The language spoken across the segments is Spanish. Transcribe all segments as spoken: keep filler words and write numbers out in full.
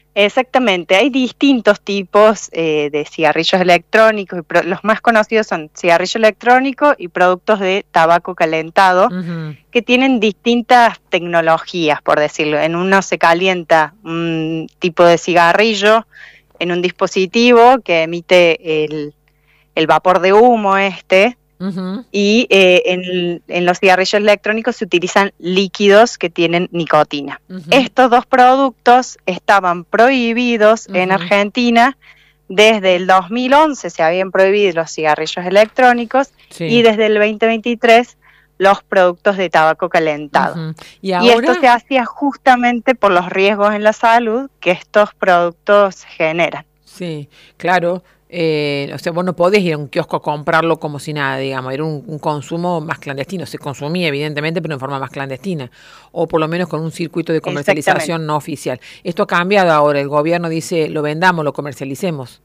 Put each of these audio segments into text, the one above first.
Exactamente, hay distintos tipos eh, de cigarrillos electrónicos, y pro- los más conocidos son cigarrillo electrónico y productos de tabaco calentado, Ujú. que tienen distintas tecnologías, por decirlo. En uno se calienta un tipo de cigarrillo en un dispositivo que emite el, el vapor de humo este, Ujú. y eh, en, en los cigarrillos electrónicos se utilizan líquidos que tienen nicotina. Ujú. Estos dos productos estaban prohibidos en Ujú. Argentina. Desde el dos mil once se habían prohibido los cigarrillos electrónicos y Sí. desde el veinte veintitrés los productos de tabaco calentado. Ujú. ¿Y Y esto se ahora? hacía justamente por los riesgos en la salud que estos productos generan. Sí, claro. Eh, o sea, vos no podés ir a un kiosco a comprarlo como si nada, digamos. Era un, un consumo más clandestino. Se consumía, evidentemente, pero en forma más clandestina. O por lo menos con un circuito de Exactamente. comercialización no oficial. Esto ha cambiado ahora. El gobierno dice, lo vendamos, lo comercialicemos.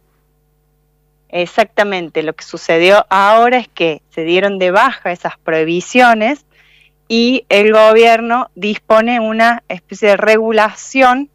Exactamente, lo que sucedió ahora es que se dieron de baja esas prohibiciones y el gobierno dispone una especie de regulación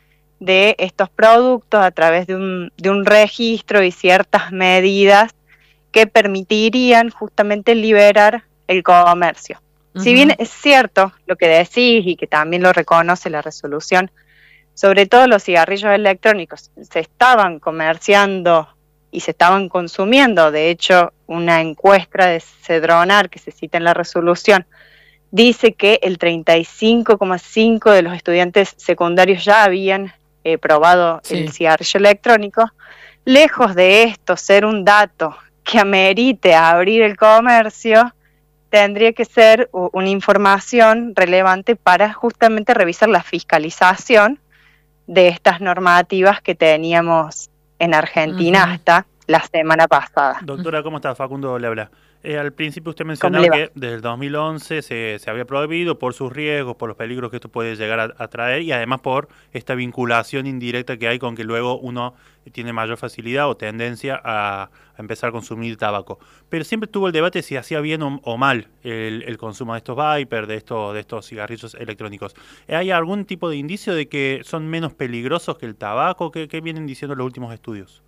de estos productos a través de un, de un registro y ciertas medidas que permitirían justamente liberar el comercio. Si bien Ujú. es cierto lo que decís y que también lo reconoce la resolución, sobre todo los cigarrillos electrónicos se estaban comerciando y se estaban consumiendo. De hecho, una encuesta de Cedronar que se cita en la resolución dice que el treinta y cinco coma cinco de los estudiantes secundarios ya habían eh, probado el Sí. cigarrillo electrónico. Lejos de esto ser un dato que amerite a abrir el comercio, tendría que ser u- una información relevante para justamente revisar la fiscalización de estas normativas que teníamos en Argentina Ujú. hasta la semana pasada. Doctora, ¿cómo está? Facundo le habla. Eh, al principio usted ¿Cómo mencionaba le va? que desde el dos mil once se, se había prohibido por sus riesgos, por los peligros que esto puede llegar a, a traer y además por esta vinculación indirecta que hay con que luego uno tiene mayor facilidad o tendencia a, a empezar a consumir tabaco. Pero siempre tuvo el debate si hacía bien o, o mal el, el consumo de estos vapers, de estos, de estos cigarrillos electrónicos. ¿Hay algún tipo de indicio de que son menos peligrosos que el tabaco? ¿Qué, qué vienen diciendo los últimos estudios?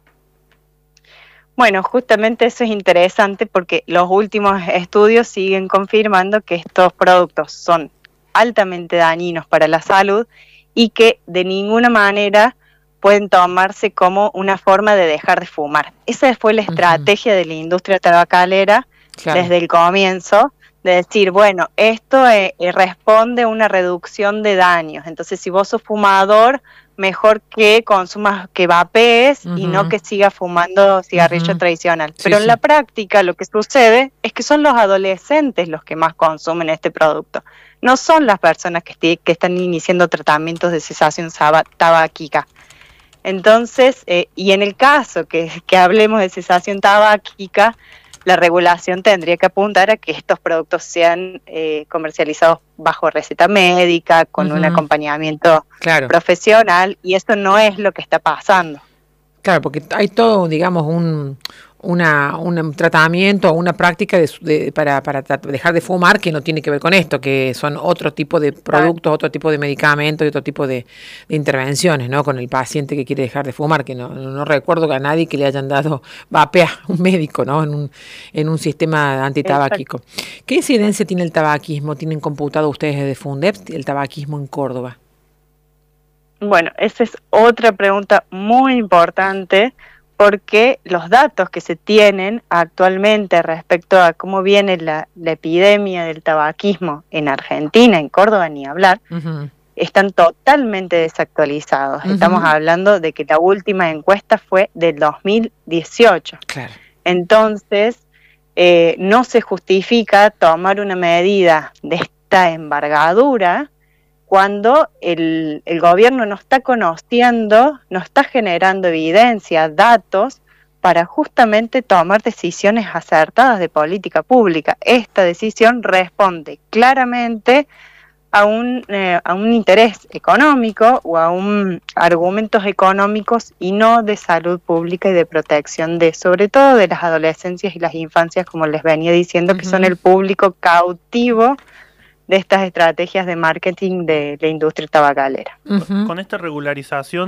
Bueno, justamente eso es interesante porque los últimos estudios siguen confirmando que estos productos son altamente dañinos para la salud y que de ninguna manera pueden tomarse como una forma de dejar de fumar. Esa fue la Ujú. estrategia de la industria tabacalera Claro. desde el comienzo, de decir, bueno, esto eh, eh, responde a una reducción de daños. Entonces, si vos sos fumador, mejor que consumas, que vapees y no Ujú. que sigas fumando cigarrillo Ujú. tradicional. Sí, Pero en la sí. práctica lo que sucede es que son los adolescentes los que más consumen este producto. No son las personas que, esti- que están iniciando tratamientos de cesación saba- tabáquica. Entonces, eh, y en el caso que, que hablemos de cesación tabáquica, la regulación tendría que apuntar a que estos productos sean eh, comercializados bajo receta médica, con un Ujú. acompañamiento Claro. profesional, y eso no es lo que está pasando. Claro, porque hay todo, digamos, un, una, un tratamiento, una práctica de, su- de- para, para tra- dejar de fumar que no tiene que ver con esto, que son otro tipo de Claro. productos, otro tipo de medicamentos y otro tipo de, de intervenciones, ¿no? Con el paciente que quiere dejar de fumar, que no, no recuerdo a nadie que le hayan dado vapea, un médico, ¿no? En un, en un sistema Exacto. antitabáquico. ¿Qué incidencia tiene el tabaquismo? ¿Tienen computado ustedes desde Fundep el tabaquismo en Córdoba? Bueno, esa es otra pregunta muy importante porque los datos que se tienen actualmente respecto a cómo viene la, la epidemia del tabaquismo en Argentina, en Córdoba ni hablar, Ujú. están totalmente desactualizados. Estamos Ujú. hablando de que la última encuesta fue del dos mil dieciocho. Claro. Entonces, eh, no se justifica tomar una medida de esta envergadura cuando el, el gobierno no está conociendo, no está generando evidencia, datos, para justamente tomar decisiones acertadas de política pública. Esta decisión responde claramente a un, eh, a un interés económico o a un argumentos económicos y no de salud pública y de protección de, sobre todo de las adolescencias y las infancias, como les venía diciendo, que son Ujú. el público cautivo de estas estrategias de marketing de la industria tabacalera. Ujú. Con esta regularización